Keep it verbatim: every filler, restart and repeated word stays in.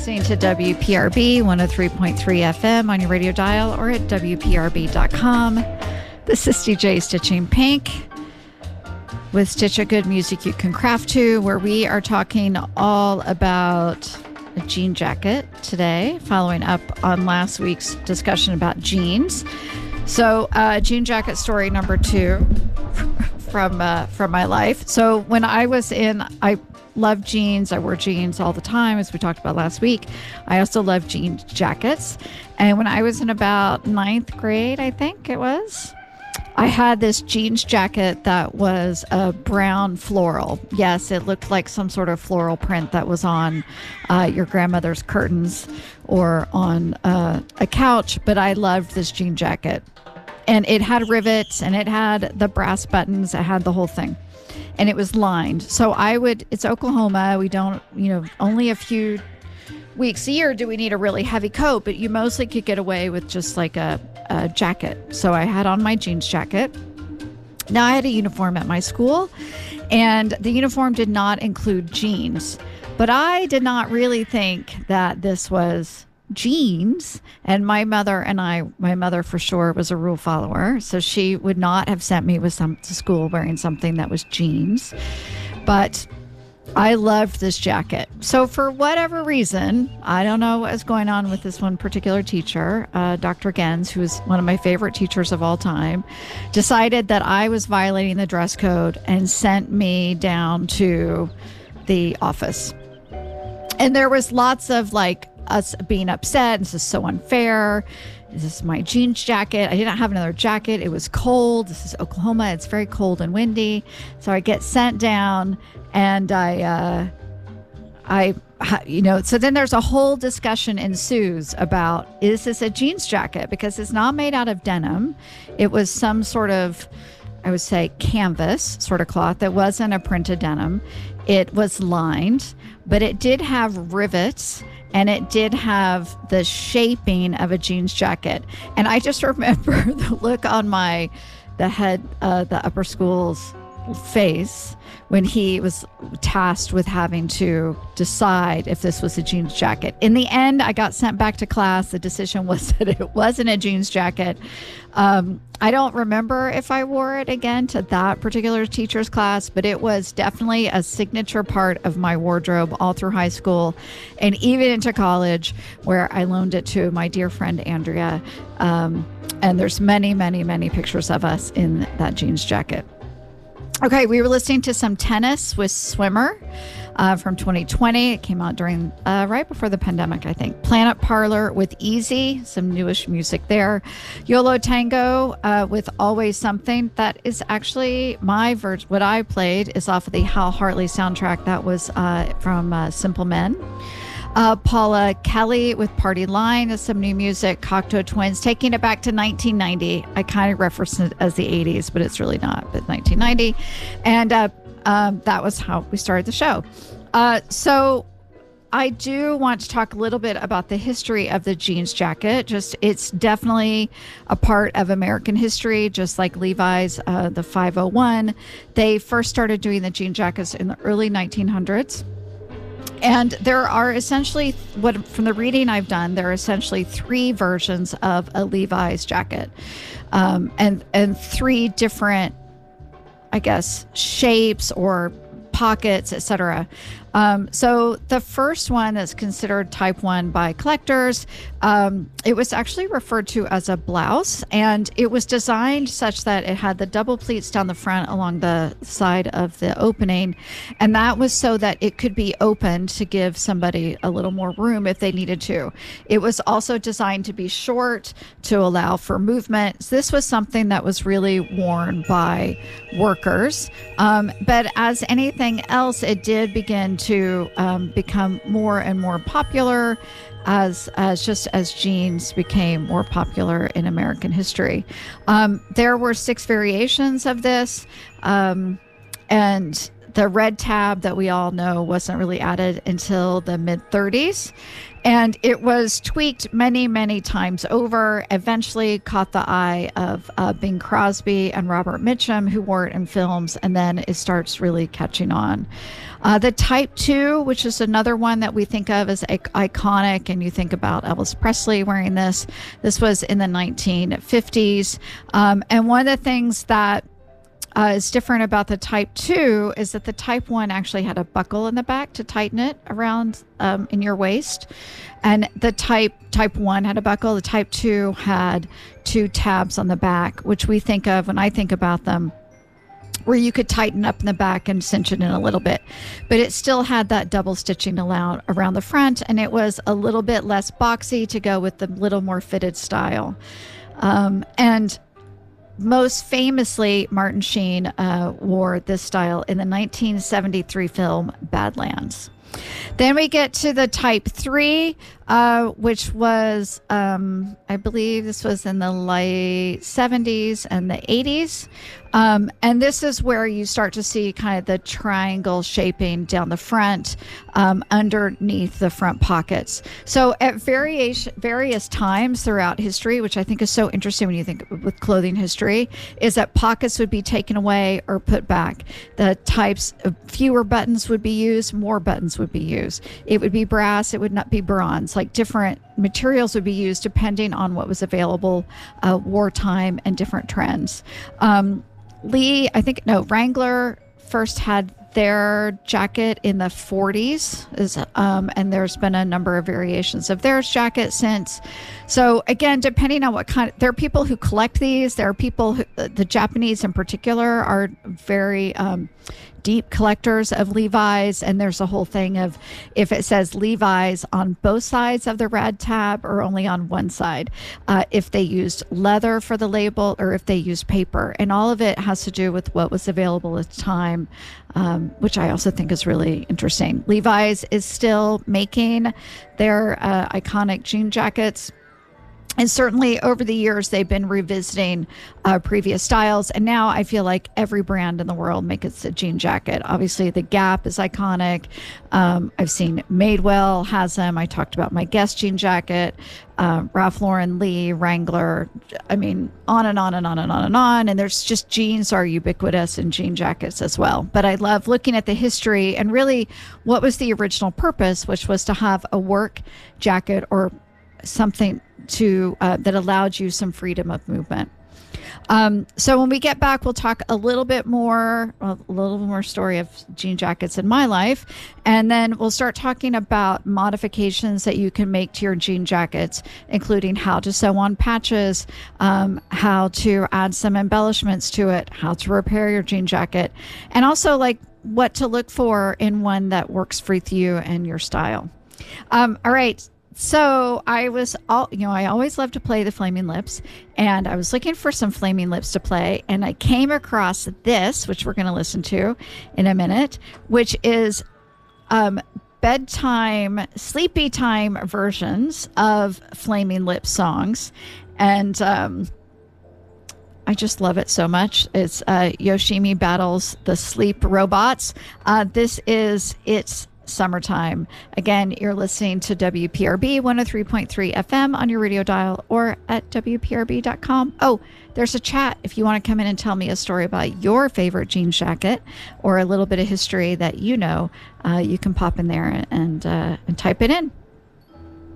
listening to W P R B one oh three point three F M on your radio dial or at W P R B dot com. This is D J Stitching Pink with Stitch a Good Music You Can Craft To, where we are talking all about a jean jacket today, following up on last week's discussion about jeans. So, uh, jean jacket story number two from uh, from my life. So, when I was in, I love jeans. I wore jeans all the time, as we talked about last week. I also love jean jackets. And when I was in about ninth grade, I think it was, I had this jeans jacket that was a brown floral. Yes, it looked like some sort of floral print that was on uh, your grandmother's curtains or on uh, a couch, but I loved this jean jacket. And it had rivets and it had the brass buttons. It had the whole thing. And it was lined. So I would, it's Oklahoma. We don't, you know, only a few weeks a year do we need a really heavy coat, but you mostly could get away with just like a, a jacket. So I had on my jeans jacket. Now I had a uniform at my school, and the uniform did not include jeans, but I did not really think that this was jeans. And my mother and I, my mother for sure was a rule follower, so she would not have sent me with some to school wearing something that was jeans. But I loved this jacket. So for whatever reason, I don't know what was going on with this one particular teacher, uh, Doctor Gens, who is one of my favorite teachers of all time, decided that I was violating the dress code and sent me down to the office. And there was lots of like us being upset. This is so unfair. This is my jeans jacket. I didn't have another jacket. It was cold. This is Oklahoma. It's very cold and windy. So I get sent down, and I, uh, I, you know, so then there's a whole discussion ensues about, is this a jeans jacket? Because it's not made out of denim. It was some sort of, I would say, canvas sort of cloth that wasn't a printed denim. It was lined, but it did have rivets. And it did have the shaping of a jeans jacket. And I just remember the look on my, the head, uh, the upper school's face when he was tasked with having to decide if this was a jeans jacket. In the end, I got sent back to class. The decision was that it wasn't a jeans jacket. Um, I don't remember if I wore it again to that particular teacher's class, but it was definitely a signature part of my wardrobe all through high school and even into college, where I loaned it to my dear friend Andrea. Um, and there's many, many, many pictures of us in that jeans jacket. Okay, we were listening to some Tennis with Swimmer uh, from twenty twenty. It came out during, uh, right before the pandemic, I think. Planet Parlor with Easy, some newish music there. Yo La Tengo uh, with Always Something. That is actually my version. What I played is off of the Hal Hartley soundtrack. That was uh, from uh, Simple Men. Uh, Paula Kelly with Party Line is some new music. Cocteau Twins, taking it back to nineteen ninety. I kind of referenced it as the eighties, but it's really not, but nineteen ninety. And uh, um, that was how we started the show. Uh, so I do want to talk a little bit about the history of the jeans jacket. Just, it's definitely a part of American history, just like Levi's, uh, the five oh one. They first started doing the jean jackets in the early nineteen hundreds. And there are essentially, what from the reading I've done, there are essentially three versions of a Levi's jacket, um, and and three different, I guess, shapes or pockets, et cetera. Um, so the first one is considered type one by collectors. Um, it was actually referred to as a blouse, and it was designed such that it had the double pleats down the front along the side of the opening. And that was so that it could be opened to give somebody a little more room if they needed to. It was also designed to be short to allow for movement. So this was something that was really worn by workers. Um, but as anything else, it did begin to um, become more and more popular as as just as jeans became more popular in American history. Um, there were six variations of this, um, and the red tab that we all know wasn't really added until the mid thirties. And it was tweaked many, many times over, eventually caught the eye of uh, Bing Crosby and Robert Mitchum, who wore it in films, and then it starts really catching on. Uh, the Type two, which is another one that we think of as I- iconic, and you think about Elvis Presley wearing this. This was in the nineteen fifties. Um, and one of the things that Uh, is different about the Type two is that the Type one actually had a buckle in the back to tighten it around um, in your waist. And the Type Type one had a buckle. The Type two had two tabs on the back, which we think of when I think about them, where you could tighten up in the back and cinch it in a little bit. But it still had that double stitching allowed around the front, and it was a little bit less boxy to go with the little more fitted style. Um, and Most famously, Martin Sheen uh, wore this style in the nineteen seventy-three film Badlands. Then we get to the Type three, uh, which was, um, I believe this was in the late seventies and the eighties. Um, and this is where you start to see kind of the triangle shaping down the front, um, underneath the front pockets. So at variation, various times throughout history, which I think is so interesting when you think with clothing history, is that pockets would be taken away or put back. The types of fewer buttons would be used, more buttons would be used. It would be brass, it would not be bronze. Like different materials would be used depending on what was available, uh, wartime and different trends. Um, Lee, I think, no, Wrangler first had their jacket in the forties, is, um, and there's been a number of variations of their jacket since. So again, depending on what kind of, there are people who collect these. There are people who, the Japanese in particular, are very um, deep collectors of Levi's, and there's a whole thing of if it says Levi's on both sides of the rad tab or only on one side, uh, if they used leather for the label or if they used paper, and all of it has to do with what was available at the time, um, which I also think is really interesting. Levi's is still making their uh, iconic jean jackets. And certainly over the years, they've been revisiting uh, previous styles. And now I feel like every brand in the world makes a jean jacket. Obviously, the Gap is iconic. Um, I've seen Madewell has them. I talked about my Guess jean jacket. Uh, Ralph Lauren, Lee, Wrangler. I mean, on and on and on and on and on. And there's just jeans are ubiquitous in jean jackets as well. But I love looking at the history and really what was the original purpose, which was to have a work jacket or something to uh, that allowed you some freedom of movement. Um, so when we get back, we'll talk a little bit more, a little more story of jean jackets in my life, and then we'll start talking about modifications that you can make to your jean jackets, including how to sew on patches, um, how to add some embellishments to it, how to repair your jean jacket, and also like what to look for in one that works for you and your style. Um, all right. So I was all, you know, I always love to play the Flaming Lips, and I was looking for some Flaming Lips to play, and I came across this, which we're going to listen to in a minute, which is um, bedtime, sleepy time versions of Flaming Lips songs. And um, I just love it so much. It's uh, Yoshimi Battles the Sleep Robots. Uh, this is It's Summertime. Again, you're listening to W P R B one oh three point three F M on your radio dial or at W P R B dot com. Oh, there's a chat if you want to come in and tell me a story about your favorite jean jacket or a little bit of history that you know. Uh, you can pop in there and uh, and type it in.